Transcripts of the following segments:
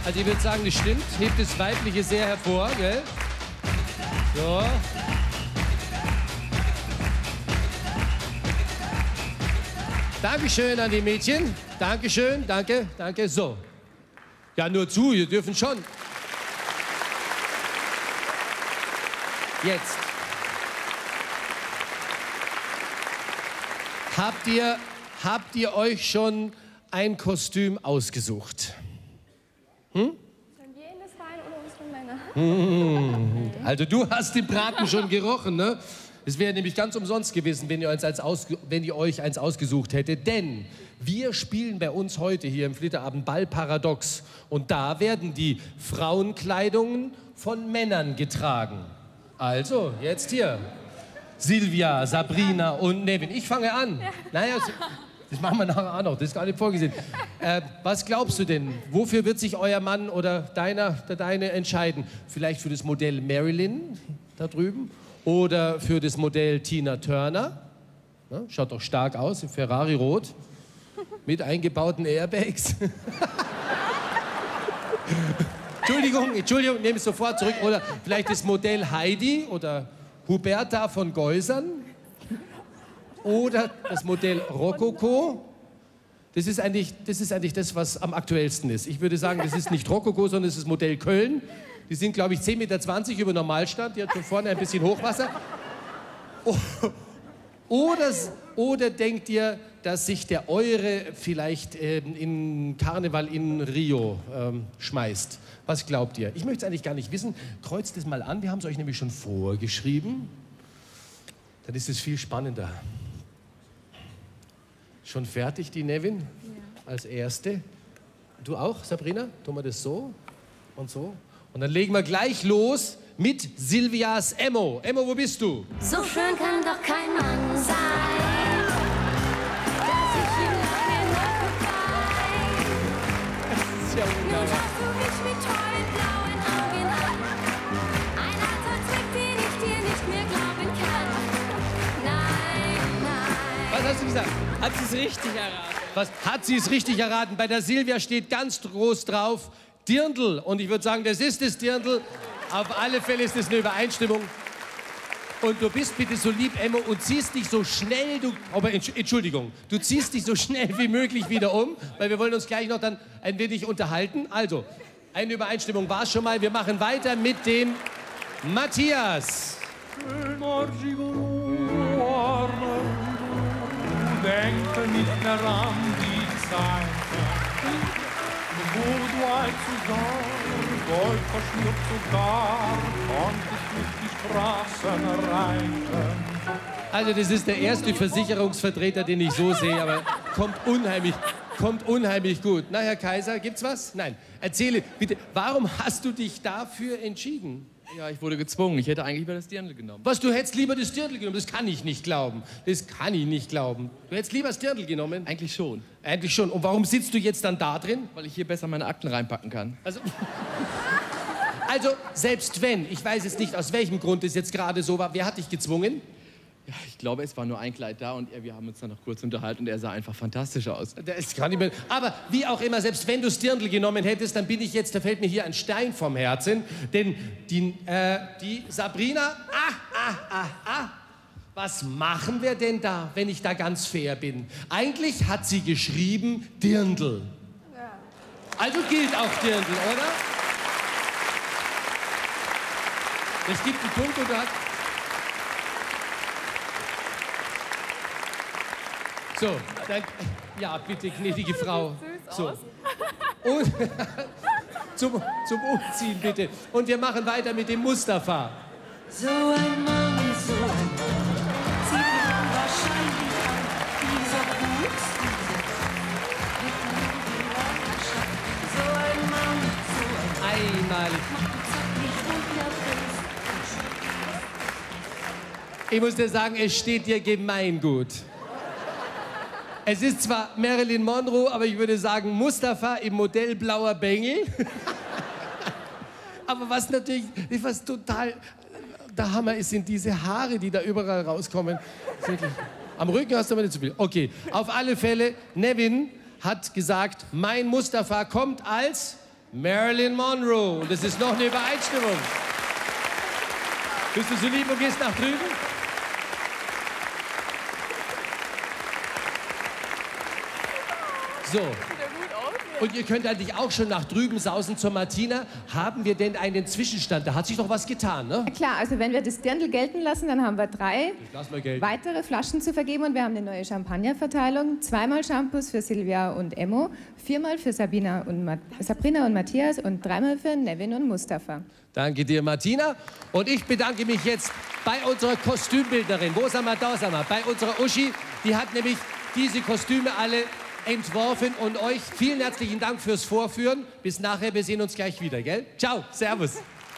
Also ich würde sagen, das stimmt. Hebt das Weibliche sehr hervor, gell? So. Dankeschön an die Mädchen. Dankeschön, danke, danke. So. Ja, nur zu, ihr dürfen schon. Jetzt. Habt ihr euch schon ein Kostüm ausgesucht? Sollen wir in das rein oder unsere Männer? Also du hast den Braten schon gerochen, ne? Es wäre nämlich ganz umsonst gewesen, wenn ihr euch eins ausgesucht hättet. Denn wir spielen bei uns heute hier im Flitterabend Ball Paradox. Und da werden die Frauenkleidungen von Männern getragen. Also, jetzt hier. Silvia, Sabrina und Nevin. Ich fange an. Ja. Naja, das machen wir nachher auch noch. Das ist gar nicht vorgesehen. Was glaubst du denn? Wofür wird sich euer Mann oder deine entscheiden? Vielleicht für das Modell Marilyn da drüben? Oder für das Modell Tina Turner? Na, schaut doch stark aus, im Ferrari rot. Mit eingebauten Airbags. Entschuldigung, nehme es sofort zurück. Oder vielleicht das Modell Heidi oder Huberta von Geusern. Oder das Modell Rokoko. Das ist eigentlich das, was am aktuellsten ist. Ich würde sagen, das ist nicht Rokoko, sondern das ist Modell Köln. Die sind, glaube ich, 10,20 Meter über Normalstand. Die hat schon vorne ein bisschen Hochwasser. Oder denkt ihr, dass sich der Eure vielleicht in Karneval in Rio schmeißt? Was glaubt ihr? Ich möchte es eigentlich gar nicht wissen. Kreuzt es mal an. Wir haben es euch nämlich schon vorgeschrieben. Dann ist es viel spannender. Schon fertig, die Nevin? Ja. Als Erste. Du auch, Sabrina? Tun wir das so und so? Und dann legen wir gleich los mit Silvias Emmo. Emmo, wo bist du? So schön kann doch kein Mann sein, dass ich ihm lange noch gefallen. Das ist ja wunderbar. Nun schaust du mich mit tollen blauen Augen an. Ein Anzugtrick, den ich dir nicht mehr glauben kann. Nein, nein. Was hast du gesagt? Hat sie es richtig erraten? Was? Hat sie es richtig erraten? Bei der Silvia steht ganz groß drauf Dirndl. Und ich würde sagen, das ist das Dirndl. Auf alle Fälle ist das eine Übereinstimmung. Und du bist bitte so lieb, Emmo, und ziehst dich so schnell, Entschuldigung, du ziehst dich so schnell wie möglich wieder um, weil wir wollen uns gleich noch dann ein wenig unterhalten. Also, eine Übereinstimmung war es schon mal. Wir machen weiter mit dem Matthias. Denke nicht mehr an die Zeit, wo du alt zu sein, Gold verschmiert sogar, konntest durch die Straßen reiten. Also das ist der erste Versicherungsvertreter, den ich so sehe, aber kommt unheimlich gut. Na, Herr Kaiser, gibt's was? Nein. Erzähle bitte, warum hast du dich dafür entschieden? Ja, ich wurde gezwungen. Ich hätte eigentlich lieber das Dirndl genommen. Was, du hättest lieber das Dirndl genommen? Das kann ich nicht glauben. Das kann ich nicht glauben. Du hättest lieber das Dirndl genommen? Eigentlich schon. Eigentlich schon. Und warum sitzt du jetzt dann da drin? Weil ich hier besser meine Akten reinpacken kann. Also, selbst wenn, ich weiß jetzt nicht, aus welchem Grund es jetzt gerade so war, wer hat dich gezwungen? Ja, ich glaube, es war nur ein Kleid da und wir haben uns dann noch kurz unterhalten und er sah einfach fantastisch aus. Das kann ich mir, aber wie auch immer, selbst wenn du das Dirndl genommen hättest, dann bin ich jetzt, da fällt mir hier ein Stein vom Herzen, denn die Sabrina, was machen wir denn da, wenn ich da ganz fair bin? Eigentlich hat sie geschrieben Dirndl. Ja. Also gilt auch Dirndl, oder? Es gibt einen Punkt, und du hast... So, dann, ja, bitte, gnädige Frau. So. Und zum Umziehen, bitte. Und wir machen weiter mit dem Mustafa. So ein Mann, sieht man wahrscheinlich an, dieser Fuß. So ein Mann, Einmalig. zack nicht runter. Ich muss dir sagen, es steht dir gemeingut. Es ist zwar Marilyn Monroe, aber ich würde sagen Mustafa im Modell blauer Bengel. Aber was natürlich, was total der Hammer ist, sind diese Haare, die da überall rauskommen. Wirklich. Am Rücken hast du aber nicht zu viel. Okay, auf alle Fälle, Nevin hat gesagt, mein Mustafa kommt als Marilyn Monroe. Und es ist noch eine Übereinstimmung. Bist du so lieb und gehst nach drüben? So. Und ihr könnt eigentlich auch schon nach drüben sausen zur Martina. Haben wir denn einen Zwischenstand? Da hat sich doch was getan, ne? Klar, also wenn wir das Dirndl gelten lassen, dann haben wir 3 Lass mal gelten. weitere Flaschen zu vergeben und wir haben eine neue Champagnerverteilung. 2-mal Shampoos für Silvia und Emmo, 4-mal für Sabrina und Matthias und 3-mal für Nevin und Mustafa. Danke dir, Martina. Und ich bedanke mich jetzt bei unserer Kostümbildnerin. Wo sind wir? Da sind wir. Bei unserer Uschi. Die hat nämlich diese Kostüme alle entworfen. Und euch vielen herzlichen Dank fürs Vorführen. Bis nachher. Wir sehen uns gleich wieder, gell? Ciao. Servus.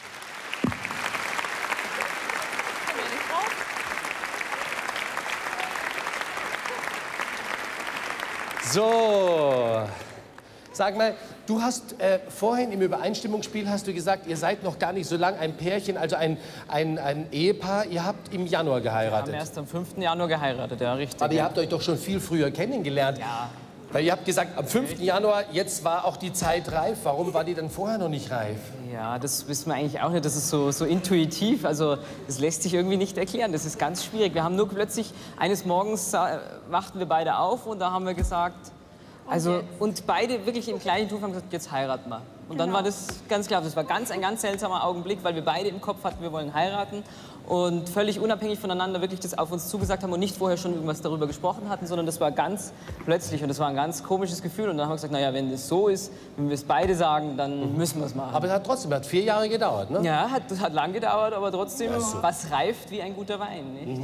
So. Sag mal, du hast vorhin im Übereinstimmungsspiel hast du gesagt, ihr seid noch gar nicht so lang ein Pärchen, also ein Ehepaar. Ihr habt im Januar geheiratet. Wir haben erst am 5. Januar geheiratet, ja, richtig. Aber ihr habt euch doch schon viel früher kennengelernt. Ja. Weil ihr habt gesagt, am 5. Januar, jetzt war auch die Zeit reif. Warum war die dann vorher noch nicht reif? Ja, das wissen wir eigentlich auch nicht. Das ist so intuitiv. Also, das lässt sich irgendwie nicht erklären. Das ist ganz schwierig. Wir haben nur plötzlich, eines Morgens wachten wir beide auf und da haben wir gesagt, also, und beide wirklich im kleinen Tun haben gesagt, jetzt heiraten wir. Und dann war das ganz klar. Das war ein ganz seltsamer Augenblick, weil wir beide im Kopf hatten, wir wollen heiraten. Und völlig unabhängig voneinander wirklich das auf uns zugesagt haben und nicht vorher schon irgendwas darüber gesprochen hatten, sondern das war ganz plötzlich und das war ein ganz komisches Gefühl. Und dann haben wir gesagt, naja, wenn es so ist, wenn wir es beide sagen, dann müssen wir es machen. Aber es hat trotzdem 4 Jahre gedauert, ne? Ja, das hat lang gedauert, aber trotzdem, was reift wie ein guter Wein, nicht?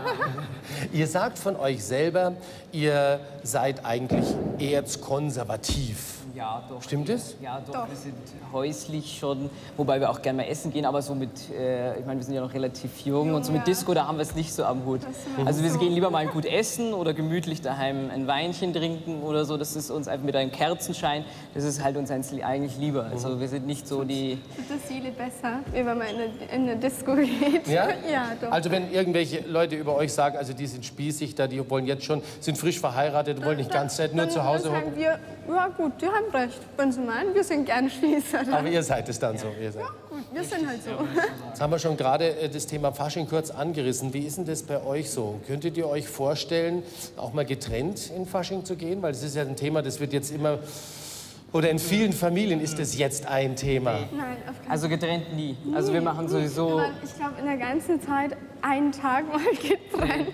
Ihr sagt von euch selber, ihr seid eigentlich erzkonservativ. Ja, doch. Stimmt es? Ja, doch. Wir sind häuslich schon, wobei wir auch gerne mal essen gehen, aber so mit, ich meine, wir sind ja noch relativ jung und so mit Disco, da haben wir es nicht so am Hut. Also wir gehen lieber mal gut essen oder gemütlich daheim ein Weinchen trinken oder so, das ist uns einfach mit einem Kerzenschein, das ist halt uns eigentlich lieber. Also wir sind nicht so die... Tut der Seele besser, wenn man in eine Disco geht. Ja? Ja, doch. Also wenn irgendwelche Leute über euch sagen, also die sind spießig, da, die wollen jetzt schon, sind frisch verheiratet, wollen nicht ganz Zeit nur zu Hause Dann sagen hocken. wir, ja gut, die haben recht. Wenn sie meinen, wir sind gern Spießer. Aber ihr seid es dann so. Ihr seid. Gut, wir sind halt so. Jetzt haben wir schon gerade das Thema Fasching kurz angerissen. Wie ist denn das bei euch so? Könntet ihr euch vorstellen, auch mal getrennt in Fasching zu gehen? Weil das ist ja ein Thema, das wird jetzt immer... Oder in vielen Familien ist es jetzt ein Thema. Nein, auf keinen Also getrennt nie. Also wir machen sowieso... Fall. Ich glaube, in der ganzen Zeit einen Tag mal getrennt,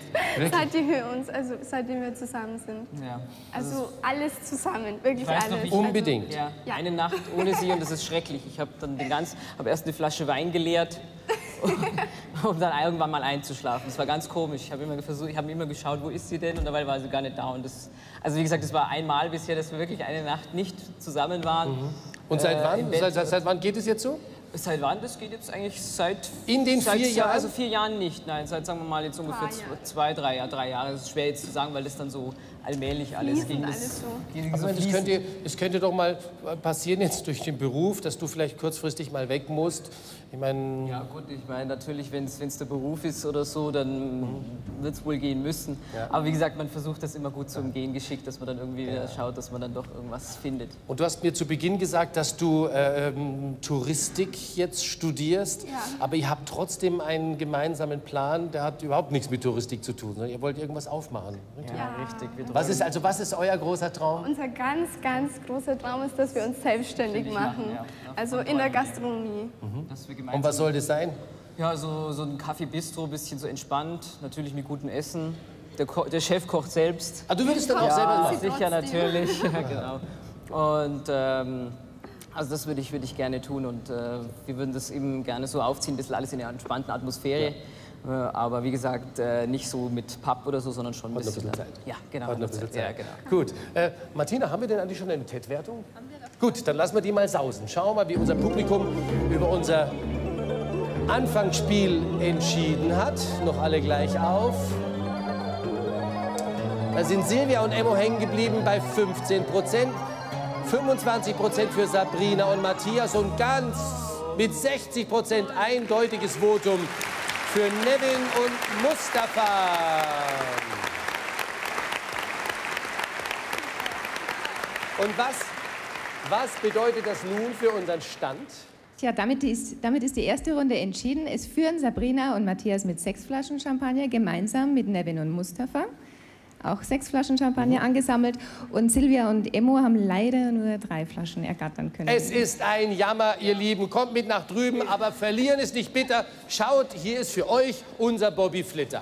seitdem wir zusammen sind. Ja. Also alles zusammen, wirklich weiß noch, alles. wie ich- Unbedingt. Ja, Ja. eine Nacht ohne sie und das ist schrecklich. Ich habe dann habe erst eine Flasche Wein geleert, um dann irgendwann mal einzuschlafen. Das war ganz komisch. Ich habe immer geschaut, wo ist sie denn? Und dabei war sie gar nicht da. Und also wie gesagt, das war einmal bisher, dass wir wirklich eine Nacht nicht zusammen waren. Und seit wann? im Bett. Seit wann geht es jetzt so? Seit wann? Das geht jetzt eigentlich seit... In den 4 Jahren? Also 4 Jahren nicht, nein. Seit, sagen wir mal, jetzt ungefähr Jahre. 3 Jahre. Das ist schwer jetzt zu sagen, weil das dann so allmählich alles Fließend ging. alles so. Aber es könnte doch mal passieren jetzt durch den Beruf, dass du vielleicht kurzfristig mal weg musst. Ich meine, Ja gut, ich meine natürlich, wenn es der Beruf ist oder so, dann wird es wohl gehen müssen. Aber wie gesagt, man versucht das immer gut zu umgehen, geschickt, dass man dann irgendwie wieder schaut, dass man dann doch irgendwas findet. und du hast mir zu Beginn gesagt, dass du Touristik jetzt studierst, Ja. aber ihr habt trotzdem einen gemeinsamen Plan, der hat überhaupt nichts mit Touristik zu tun, sondern ihr wollt irgendwas aufmachen. Ja, richtig. Wir Was ist euer großer Traum? Unser ganz, ganz großer Traum ist, dass wir uns selbstständig machen. ja. Also in der Gastronomie. dass wir Und was soll das sein? Ja, so ein Kaffee-Bistro, bisschen so entspannt, natürlich mit gutem Essen. Der Chef kocht selbst. Ah, du würdest dann auch selber Ja, machen? sicher, trotzdem. natürlich. Ja, genau. Und also das würde ich gerne tun und wir würden das eben gerne so aufziehen, ein bisschen alles in einer entspannten Atmosphäre. Aber wie gesagt, nicht so mit Pub oder so, sondern schon ein Hat noch bisschen. ein bisschen Zeit. Ja, genau. Hat noch ein bisschen Ja, Zeit. genau. Gut. Martina, haben wir denn eigentlich schon eine TED-Wertung? Gut, dann lassen wir die mal sausen. Schauen wir mal, wie unser Publikum über unser Anfangsspiel entschieden hat. Noch alle gleich auf. Da sind Silvia und Emmo hängen geblieben bei 15%. 25% für Sabrina und Matthias und ganz mit 60% eindeutiges Votum für Nevin und Mustafa. Und Was bedeutet das nun für unseren Stand? Tja, damit ist die erste Runde entschieden. Es führen Sabrina und Matthias mit 6 Flaschen Champagner, gemeinsam mit Nevin und Mustafa. Auch 6 Flaschen Champagner angesammelt. Und Silvia und Emo haben leider nur 3 Flaschen ergattern können. Es ist ein Jammer, ihr Lieben. Kommt mit nach drüben, aber verlieren ist nicht bitter. Schaut, hier ist für euch unser Bobby Flitter.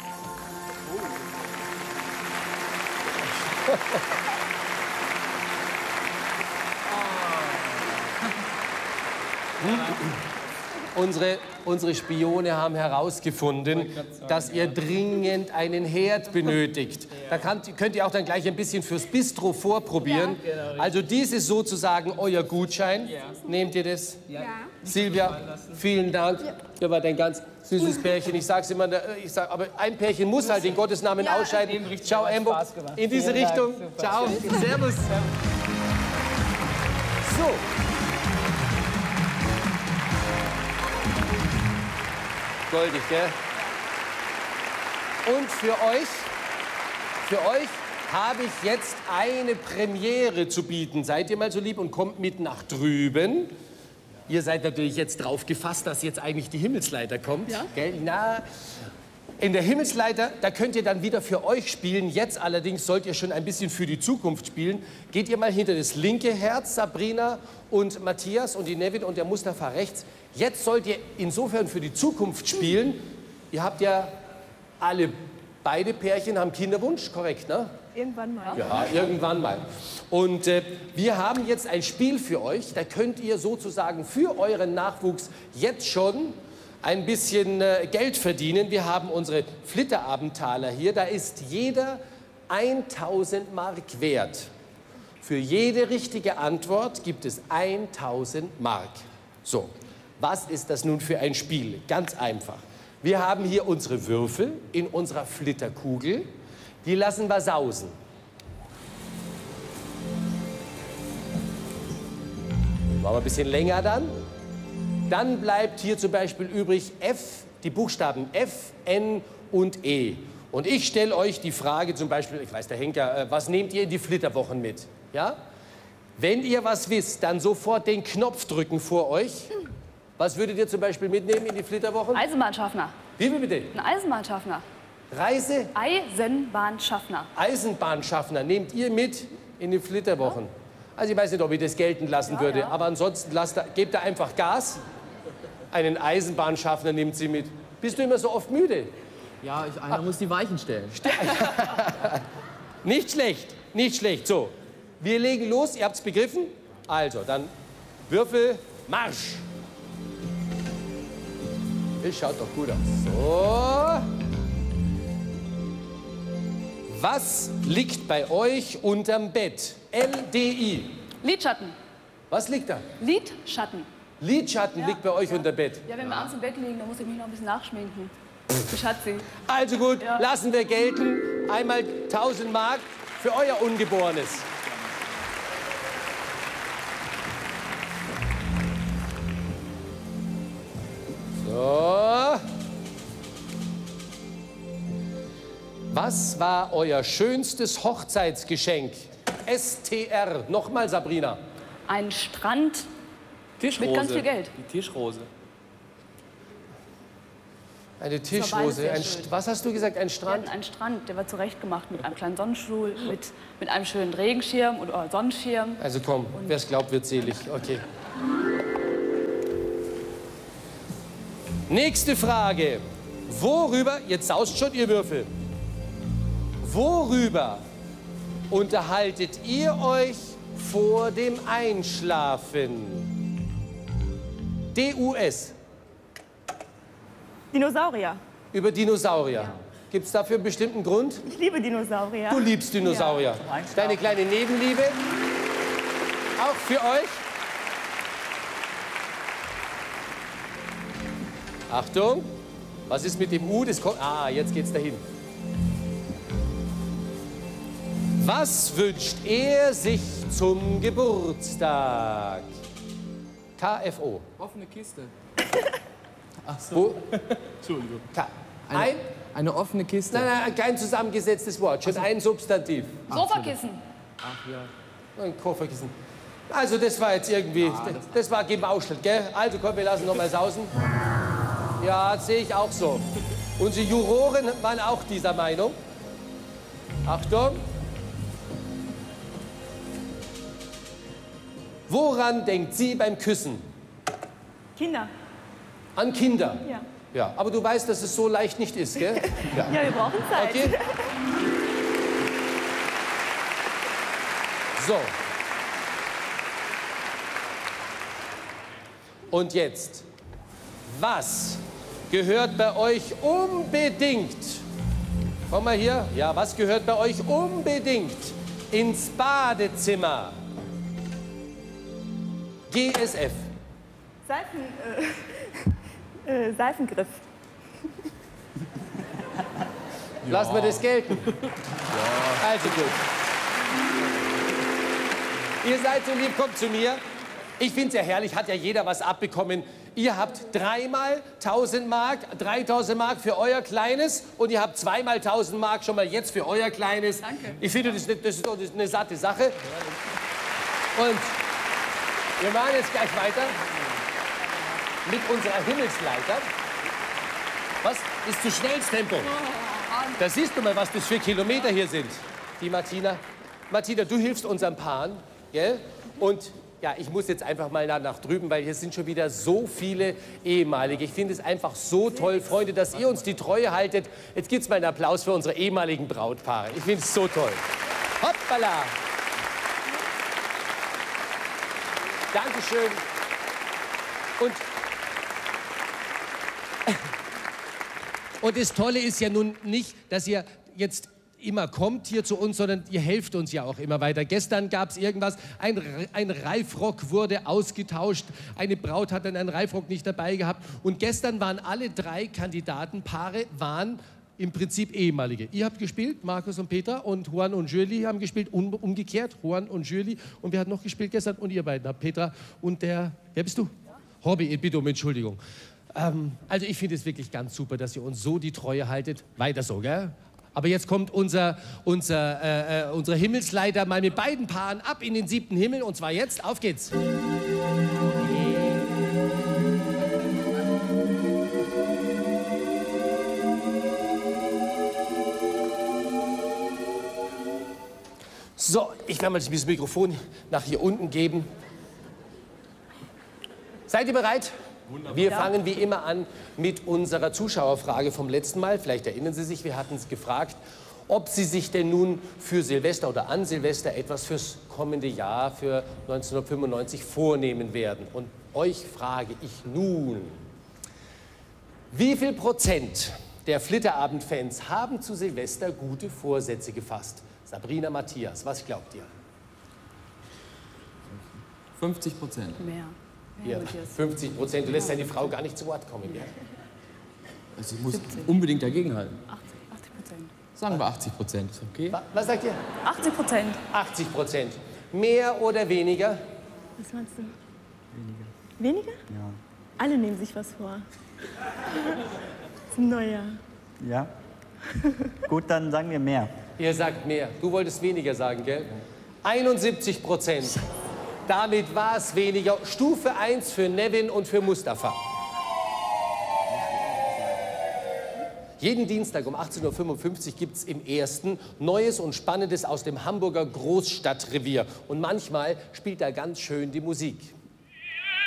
Unsere Spione haben herausgefunden, dass ihr dringend einen Herd benötigt. Da könnt ihr auch dann gleich ein bisschen fürs Bistro vorprobieren. Also dies ist sozusagen euer Gutschein. Nehmt ihr das? Ja. Silvia, vielen Dank. Ihr wart ein ganz süßes Pärchen. Ich sag's immer, aber ein Pärchen muss halt in Gottes Namen ausscheiden. Ciao, Embo. In diese Richtung. Ciao. Servus. So. Goldig, gell? Und für euch habe ich jetzt eine Premiere zu bieten. Seid ihr mal so lieb und kommt mit nach drüben. Ihr seid natürlich jetzt drauf gefasst, dass jetzt eigentlich die Himmelsleiter kommt. Ja? Gell? Na, in der Himmelsleiter, da könnt ihr dann wieder für euch spielen. Jetzt allerdings sollt ihr schon ein bisschen für die Zukunft spielen. Geht ihr mal hinter das linke Herz, Sabrina und Matthias und die Nevin und der Mustafa rechts. Jetzt sollt ihr insofern für die Zukunft spielen. Ihr habt ja beide Pärchen haben Kinderwunsch, korrekt, ne? Irgendwann mal. Ja, irgendwann mal. Und wir haben jetzt ein Spiel für euch. Da könnt ihr sozusagen für euren Nachwuchs jetzt schon ein bisschen Geld verdienen. Wir haben unsere Flitterabendtaler hier. Da ist jeder 1000 Mark wert. Für jede richtige Antwort gibt es 1000 Mark. So, was ist das nun für ein Spiel? Ganz einfach. Wir haben hier unsere Würfel in unserer Flitterkugel. Die lassen wir sausen. Machen wir ein bisschen länger dann. Dann bleibt hier zum Beispiel übrig F, die Buchstaben F, N und E. Und ich stelle euch die Frage zum Beispiel, ich weiß, der Henker, was nehmt ihr in die Flitterwochen mit? Ja? Wenn ihr was wisst, dann sofort den Knopf drücken vor euch. Was würdet ihr zum Beispiel mitnehmen in die Flitterwochen? Eisenbahnschaffner. Wie bitte? Ein Eisenbahnschaffner. Reise? Eisenbahnschaffner. Eisenbahnschaffner nehmt ihr mit in die Flitterwochen. Also ich weiß nicht, ob ich das gelten lassen würde, aber ansonsten gebt da einfach Gas. Einen Eisenbahnschaffner nehmt sie mit. Bist du immer so oft müde? Ja, einer muss die Weichen stellen. Nicht schlecht, nicht schlecht. So, wir legen los, ihr habt's begriffen? Also, dann Würfel, Marsch. Das schaut doch gut aus. So. Was liegt bei euch unterm Bett? LDI. Lidschatten. Was liegt da? Lidschatten. Lidschatten liegt bei euch unter Bett. Ja, wenn wir abends im Bett liegen, dann muss ich mich noch ein bisschen nachschminken. Die Schatzi. Also gut, lassen wir gelten. Einmal 1000 Mark für euer Ungeborenes. So. Was war euer schönstes Hochzeitsgeschenk? STR. Nochmal, Sabrina. Ein Strand Tischrose. mit ganz viel Geld. Die Tischrose. Eine Das war beides Tischrose. sehr Ein schön. Was hast du gesagt? Ein Wir Strand? hatten einen Strand, der war zurechtgemacht mit einem kleinen Sonnenstuhl, mit einem schönen Regenschirm oder Sonnenschirm. Also komm, wer es glaubt, wird selig. Okay. Nächste Frage. Worüber, jetzt saust schon ihr Würfel, worüber unterhaltet ihr euch vor dem Einschlafen? DUS. Dinosaurier. Über Dinosaurier. Gibt es dafür einen bestimmten Grund? Ich liebe Dinosaurier. Du liebst Dinosaurier. Deine kleine Nebenliebe. Auch für euch. Achtung. Was ist mit dem U? Das kommt. Ah, jetzt geht's dahin. Was wünscht er sich zum Geburtstag? KFO. Offene Kiste. Ach so. Entschuldigung. Eine offene Kiste. Nein, nein, kein zusammengesetztes Wort. Schon ein Substantiv. Sofakissen. Ach ja. Ein Kofferkissen. Also das war jetzt irgendwie, das war gemauschelt, gell? Also komm, wir lassen noch mal sausen. Ja, sehe ich auch so. Unsere Juroren waren auch dieser Meinung. Achtung. Woran denkt sie beim Küssen? Kinder. An Kinder? Ja. Ja, aber du weißt, dass es so leicht nicht ist, gell? Ja, wir brauchen Zeit. Okay. So. Und jetzt, was gehört bei euch unbedingt? Komm mal hier. Ja, was gehört bei euch unbedingt ins Badezimmer? GSF. Seifengriff. Lassen wir das gelten. Also gut. Ihr seid so lieb, kommt zu mir. Ich finde es ja herrlich, hat ja jeder was abbekommen. Ihr habt 3-mal 1000 Mark, 3000 Mark für euer Kleines und ihr habt 2-mal 1000 Mark schon mal jetzt für euer Kleines. Danke. Ich finde, das ist doch eine satte Sache. Und wir machen jetzt gleich weiter mit unserer Himmelsleiter. Was? Ist zu schnell das Tempo. Da siehst du mal, was das für Kilometer hier sind. Die Martina. Martina, du hilfst unseren Paaren, gell? Und ja, ich muss jetzt einfach mal nach drüben, weil hier sind schon wieder so viele ehemalige. Ich finde es einfach so toll, Freunde, dass ihr uns die Treue haltet. Jetzt gibt's mal einen Applaus für unsere ehemaligen Brautpaare. Ich finde es so toll. Hoppala! Dankeschön. Und das Tolle ist ja nun nicht, dass ihr jetzt immer kommt hier zu uns, sondern ihr helft uns ja auch immer weiter. Gestern gab es irgendwas, ein Reifrock wurde ausgetauscht, eine Braut hat dann einen Reifrock nicht dabei gehabt und gestern waren alle 3 Kandidatenpaare, waren im Prinzip ehemalige. Ihr habt gespielt, Markus und Petra, und Juan und Julie haben gespielt, umgekehrt, Juan und Julie. Und wer hat noch gespielt gestern? Und ihr beiden habt Petra und wer bist du? Hobby, ich bitte um Entschuldigung. Also ich finde es wirklich ganz super, dass ihr uns so die Treue haltet. Weiter so, gell? Aber jetzt kommt unser Himmelsleiter mal mit beiden Paaren ab in den 7. Himmel. Und zwar jetzt, auf geht's. So, ich werde mal das Mikrofon nach hier unten geben. Seid ihr bereit? Wunderbar. Wir fangen wie immer an mit unserer Zuschauerfrage vom letzten Mal. Vielleicht erinnern Sie sich, wir hatten es gefragt, ob Sie sich denn nun für Silvester oder an Silvester etwas fürs kommende Jahr, für 1995, vornehmen werden. Und euch frage ich nun, wie viel Prozent der Flitterabend-Fans haben zu Silvester gute Vorsätze gefasst? Sabrina, Matthias, was glaubt ihr? 50%. Mehr. Ja, 50%. Du lässt deine Frau gar nicht zu Wort kommen. Ja? Also ich muss unbedingt dagegenhalten. 80%. Sagen wir 80%. Okay? Was sagt ihr? 80%. 80%. Mehr oder weniger? Was meinst du? Weniger. Weniger? Ja. Alle nehmen sich was vor. Zum Neujahr. Ja. Gut, dann sagen wir mehr. Ihr sagt mehr. Du wolltest weniger sagen, gell? 71%. Damit war es weniger. Stufe 1 für Nevin und für Mustafa. Jeden Dienstag um 18:55 Uhr gibt es im Ersten Neues und Spannendes aus dem Hamburger Großstadtrevier. Und manchmal spielt da ganz schön die Musik.